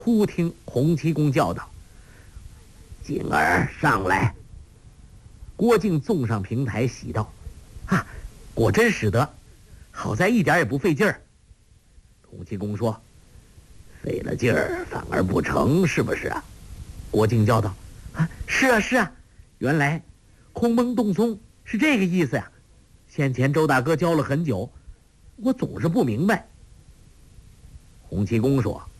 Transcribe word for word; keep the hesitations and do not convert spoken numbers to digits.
忽听洪七公叫道：“静儿上来！”郭靖纵上平台，喜道：“啊，果真使得，好在一点也不费劲儿。”洪七公说：“费了劲儿反而不成，是不是啊？”郭靖叫道：“啊，是啊是啊，原来空蒙洞松是这个意思呀！先前周大哥教了很久，我总是不明白。”洪七公说：“